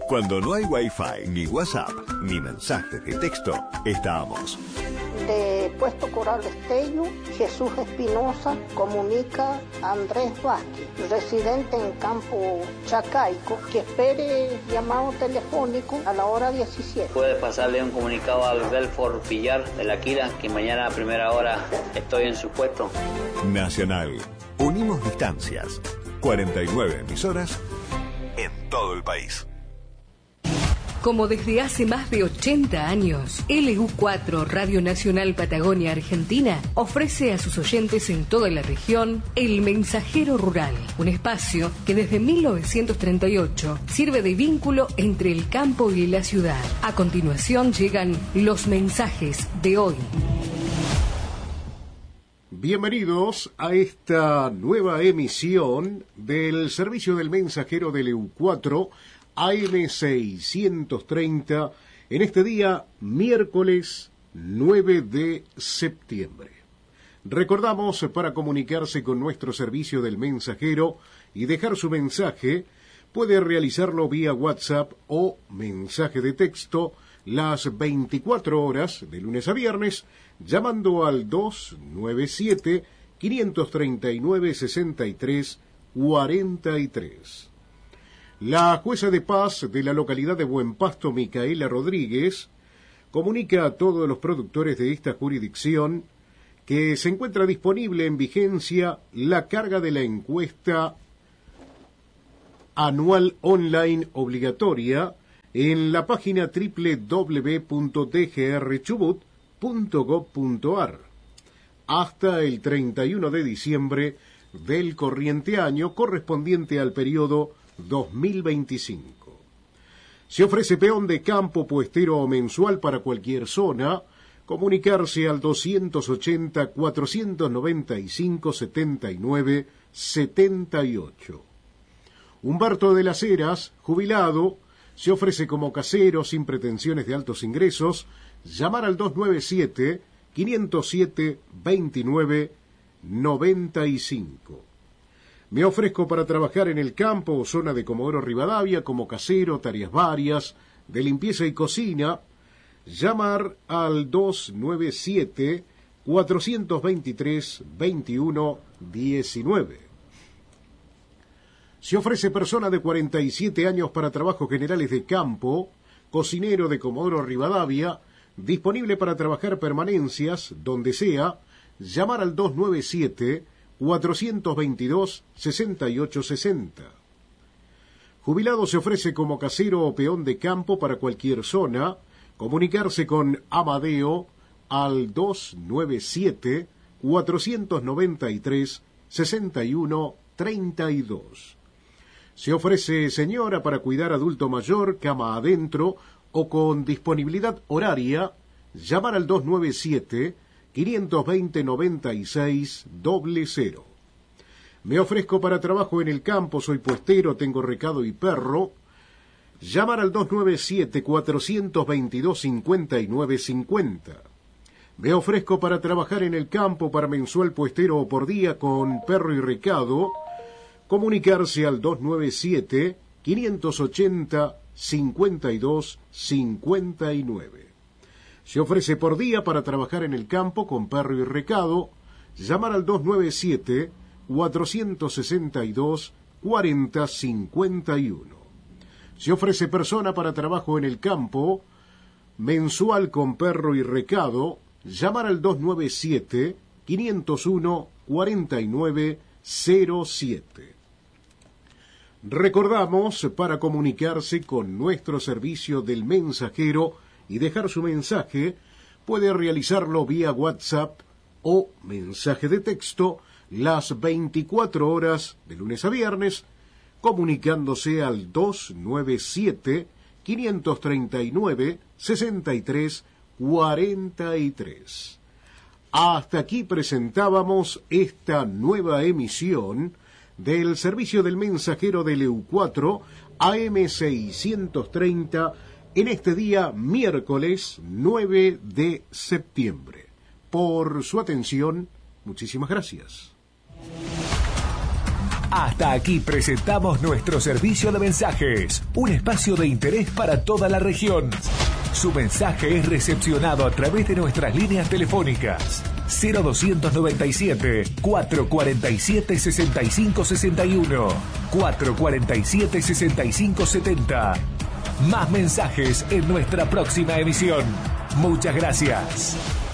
Cuando no hay Wi-Fi, ni WhatsApp, ni mensajes de texto, estamos. De Puesto Coral Esteño, Jesús Espinosa comunica a Andrés Vázquez, residente en Campo Chacaico, que espere llamado telefónico a la hora 17. Puede pasarle un comunicado al Belfort Villar de la Quila, que mañana a primera hora estoy en su puesto. Nacional. Unimos distancias. 49 emisoras en todo el país. Como desde hace más de 80 años, LU4 Radio Nacional Patagonia Argentina ofrece a sus oyentes en toda la región El Mensajero Rural, un espacio que desde 1938 sirve de vínculo entre el campo y la ciudad. A continuación llegan los mensajes de hoy. Bienvenidos a esta nueva emisión del servicio del mensajero del EU4 AM630 en este día miércoles 9 de septiembre. Recordamos, para comunicarse con nuestro servicio del mensajero y dejar su mensaje, puede realizarlo vía WhatsApp o mensaje de texto las 24 horas de lunes a viernes, llamando al 297-539-6343. La jueza de paz de la localidad de Buen Pasto, Micaela Rodríguez, comunica a todos los productores de esta jurisdicción que se encuentra disponible en vigencia la carga de la encuesta anual online obligatoria en la página www.dgrchubut.gov.ar hasta el 31 de diciembre del corriente año correspondiente al periodo 2025. Se ofrece peón de campo, puestero o mensual para cualquier zona. Comunicarse al 280-495-79-78. Humberto de las Heras, jubilado, se ofrece como casero sin pretensiones de altos ingresos. Llamar al 297-507-29-95. Me ofrezco para trabajar en el campo o zona de Comodoro Rivadavia como casero, tareas varias, de limpieza y cocina. Llamar al 297-423-21-19. Se ofrece persona de 47 años para trabajos generales de campo, cocinero de Comodoro Rivadavia, disponible para trabajar permanencias, donde sea. Llamar al 297-422-6860. Jubilado se ofrece como casero o peón de campo para cualquier zona. Comunicarse con Amadeo al 297-493-6132. Se ofrece señora para cuidar adulto mayor, cama adentro o con disponibilidad horaria. Llamar al 297-520-9600. Me ofrezco para trabajo en el campo, soy puestero, tengo recado y perro. Llamar al 297-422-5950. Me ofrezco para trabajar en el campo, para mensual, puestero o por día con perro y recado. Comunicarse al 297-580-5259. Se ofrece por día para trabajar en el campo con perro y recado. Llamar al 297-462-4051. Se ofrece persona para trabajo en el campo mensual con perro y recado. Llamar al 297-501-4907. Recordamos, para comunicarse con nuestro servicio del mensajero y dejar su mensaje, puede realizarlo vía WhatsApp o mensaje de texto las 24 horas de lunes a viernes, comunicándose al 297-539-6343. Hasta aquí presentábamos esta nueva emisión del servicio del mensajero del EU4 AM630 en este día miércoles 9 de septiembre. Por su atención, muchísimas gracias. Hasta aquí presentamos nuestro servicio de mensajes, un espacio de interés para toda la región. Su mensaje es recepcionado a través de nuestras líneas telefónicas 0297 447 6561, 447 6570. Más mensajes en nuestra próxima emisión. Muchas gracias.